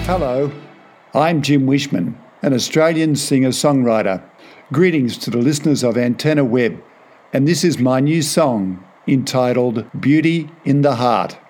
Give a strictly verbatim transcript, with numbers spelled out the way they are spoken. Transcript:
Hello, I'm Jim Wishman, an Australian singer-songwriter. Greetings to the listeners of Antenna Web, and this is my new song entitled Beauty in the Heart.